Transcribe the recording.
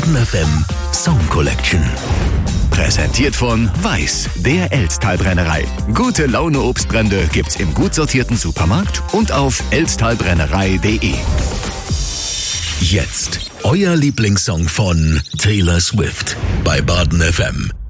Baden FM Song Collection. Präsentiert von Weiß, der Elsttalbrennerei. Gute Laune Obstbrände gibt's im gut sortierten Supermarkt und auf elsttalbrennerei.de. Jetzt euer Lieblingssong von Taylor Swift bei Baden FM.